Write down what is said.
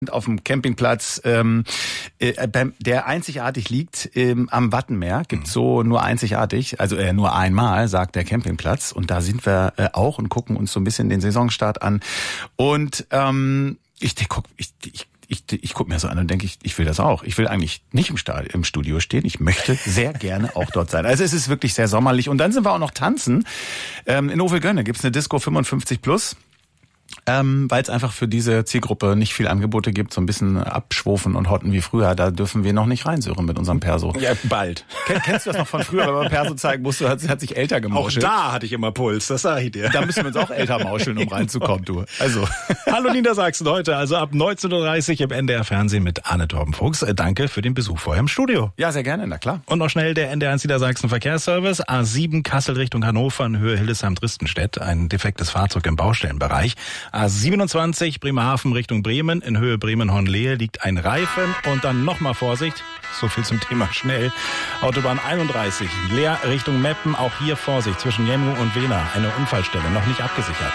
auf dem Campingplatz, der einzigartig liegt am Wattenmeer. Gibt's so nur einzigartig, also nur einmal, sagt der Campingplatz. Und da sind wir auch und gucken uns so ein bisschen den Saisonstart an. Und ich guck mir so an und denke, ich will das auch. Ich will eigentlich nicht im Studio stehen. Ich möchte sehr gerne auch dort sein. Also es ist wirklich sehr sommerlich. Und dann sind wir auch noch tanzen. In Ovelgönne gibt's eine Disco 55 plus. Weil es einfach für diese Zielgruppe nicht viel Angebote gibt, so ein bisschen abschwofen und hotten wie früher, da dürfen wir noch nicht reinsören mit unserem Perso. Ja, bald. Kennst du das noch von früher, wenn man Perso zeigen musste, hat sich älter gemauschelt? Auch da hatte ich immer Puls, das sage ich dir. Da müssen wir uns auch älter mauscheln, um reinzukommen, du. Also. Hallo Niedersachsen heute, also ab 19.30 Uhr im NDR Fernsehen mit Anne Torben-Fuchs. Danke für den Besuch vorher im Studio. Ja, sehr gerne, na klar. Und noch schnell der NDR1 Niedersachsen Verkehrsservice. A7 Kassel Richtung Hannover in Höhe Hildesheim-Dristenstedt. Ein defektes Fahrzeug im Baustellenbereich. A27 Bremerhaven Richtung Bremen. In Höhe Bremen-Hornlehe liegt ein Reifen. Und dann nochmal Vorsicht. So viel zum Thema schnell. Autobahn 31 Leer Richtung Meppen. Auch hier Vorsicht zwischen Jemgum und Wehner. Eine Unfallstelle noch nicht abgesichert.